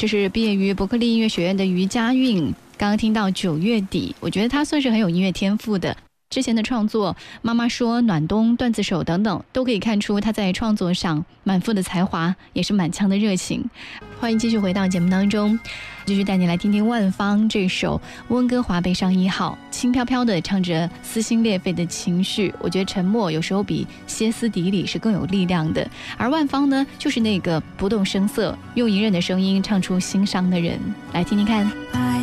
这是毕业于伯克利音乐学院的余佳韵。刚刚听到9月底，我觉得他算是很有音乐天赋的。之前的创作，妈妈说、暖冬、段子手等等，都可以看出他在创作上满腹的才华，也是满腔的热情。欢迎继续回到节目当中，继续带你来听听万芳这首《温哥华悲伤1号》，轻飘飘的唱着撕心裂肺的情绪。我觉得沉默有时候比歇斯底里是更有力量的，而万芳呢，就是那个不动声色，用隐忍的声音唱出心伤的人。来听听看。